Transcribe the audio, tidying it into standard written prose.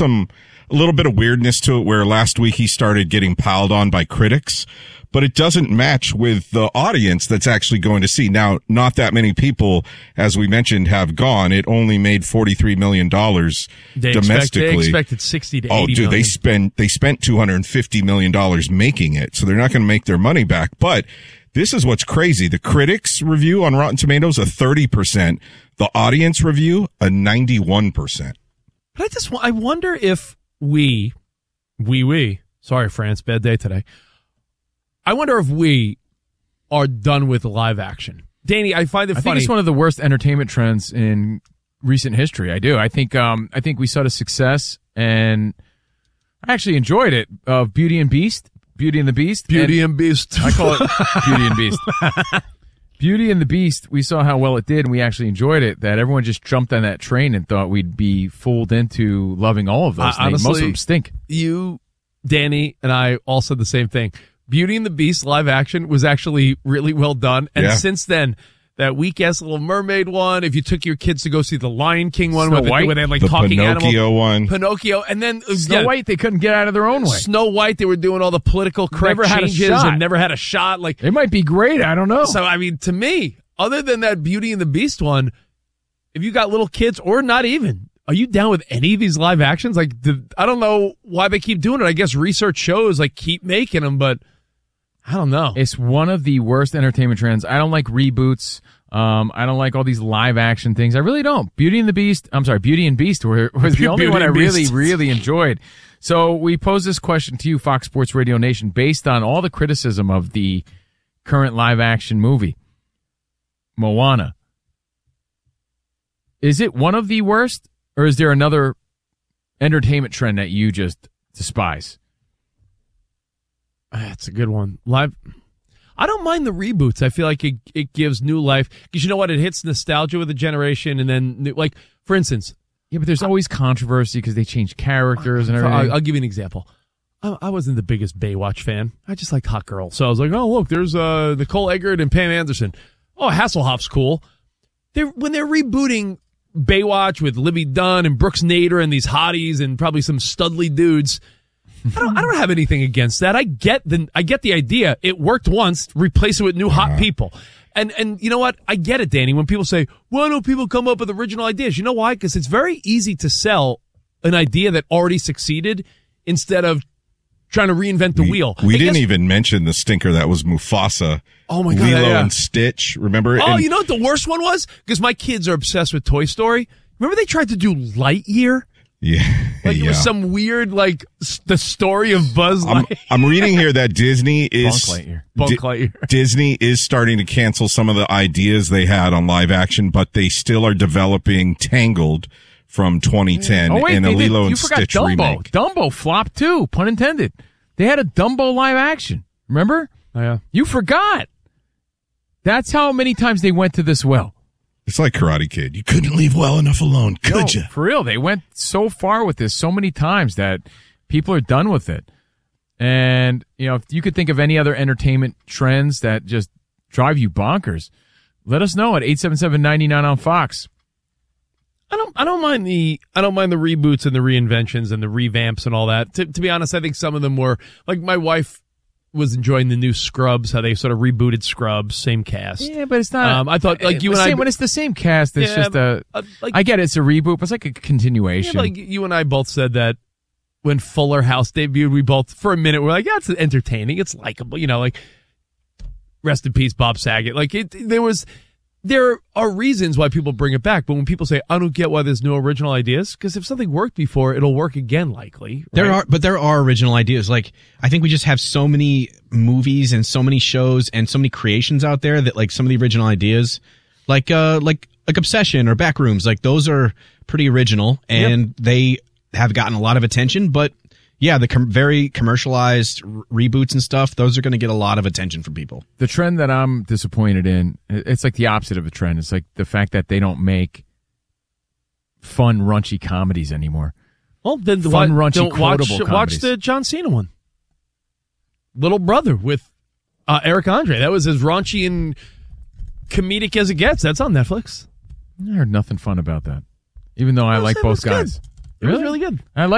a little bit of weirdness to it where last week he started getting piled on by critics, but it doesn't match with the audience that's actually going to see. Now, not that many people, as we mentioned, have gone. It only made $43 million domestically. They expected 60 to 80 million. They spent $250 million making it, so they're not going to make their money back. But this is what's crazy. The critics review on Rotten Tomatoes, a 30%. The audience review, a 91%. But I wonder if we, sorry, France, bad day today. I wonder if we are done with live action. Danny, I find it funny. I think it's one of the worst entertainment trends in recent history. I do. I think we saw the success, and I actually enjoyed it, of Beauty and the Beast. Beauty and Beast. I call it Beauty and Beast. Beauty and the Beast, we saw how well it did, and we actually enjoyed it, that everyone just jumped on that train and thought we'd be fooled into loving all of those things. Honestly, most of them stink. You, Danny, and I all said the same thing. Beauty and the Beast live action was actually really well done. And since then, that weak-ass Little Mermaid one, if you took your kids to go see the Lion King one where they had like the talking Pinocchio one. Pinocchio. And then Snow White, they couldn't get out of their own way. Snow White, they were doing all the political correct changes and never had a shot. Like, it might be great. I don't know. So, I mean, to me, other than that Beauty and the Beast one, if you got little kids or not even, are you down with any of these live actions? Like, I don't know why they keep doing it. I guess research shows, like, keep making them, but I don't know. It's one of the worst entertainment trends. I don't like reboots. I don't like all these live action things. I really don't. Beauty and Beast was the only one I really, really enjoyed. So we pose this question to you, Fox Sports Radio Nation, based on all the criticism of the current live action movie, Moana. Is it one of the worst, or is there another entertainment trend that you just despise? That's a good one. Live. I don't mind the reboots. I feel like it gives new life. Because you know what? It hits nostalgia with a generation. And then, like, for instance. Yeah, but there's always controversy because they change characters and everything. I'll give you an example. I wasn't the biggest Baywatch fan. I just liked Hot Girl. So I was like, oh, look, there's Nicole Eggert and Pam Anderson. Oh, Hasselhoff's cool. When they're rebooting Baywatch with Libby Dunn and Brooks Nader and these hotties and probably some studly dudes, I don't have anything against that. I get the idea. It worked once. Replace it with new hot people. And you know what? I get it, Danny. When people say, why don't people come up with original ideas? You know why? Because it's very easy to sell an idea that already succeeded instead of trying to reinvent the wheel. We didn't even mention the stinker that was Mufasa. Oh my God. Lilo and Stitch. Remember? Oh, you know what the worst one was? Because my kids are obsessed with Toy Story. Remember they tried to do Lightyear? Yeah. Like it was some weird, like, the story of Buzz Lightyear. I'm reading here that Disney is Buzz Lightyear. Disney is starting to cancel some of the ideas they had on live action, but they still are developing Tangled from 2010 and a Lilo and Stitch remake. Dumbo flopped too, pun intended. They had a Dumbo live action. Remember? Oh, yeah. You forgot. That's how many times they went to this well. It's like Karate Kid. You couldn't leave well enough alone, could you? For real. They went so far with this so many times that people are done with it. And, you know, if you could think of any other entertainment trends that just drive you bonkers, let us know at 877-99 on Fox. I don't mind the reboots and the reinventions and the revamps and all that. To be honest, I think some of them were, like, my wife was enjoying the new Scrubs, how they sort of rebooted Scrubs, same cast. Yeah, but it's not. I thought, like, you and I, when it's the same cast, it's just I get it, it's a reboot, but it's like a continuation. Yeah, like you and I both said that when Fuller House debuted, we both, for a minute, were like, yeah, it's entertaining, it's likable, you know, like, rest in peace, Bob Saget. Like, there are reasons why people bring it back, but when people say, I don't get why there's no original ideas, because if something worked before, it'll work again, likely. Right? There are original ideas. Like, I think we just have so many movies and so many shows and so many creations out there that, like, some of the original ideas, like Obsession or Backrooms, like, those are pretty original and they have gotten a lot of attention, but yeah, the very commercialized reboots and stuff, those are going to get a lot of attention from people. The trend that I'm disappointed in, it's like the opposite of a trend. It's like the fact that they don't make fun, raunchy comedies anymore. Well, then raunchy, quotable comedies. Watch the John Cena one. Little Brother with Eric Andre. That was as raunchy and comedic as it gets. That's on Netflix. I heard nothing fun about that, even though I like both guys. It was really good. I like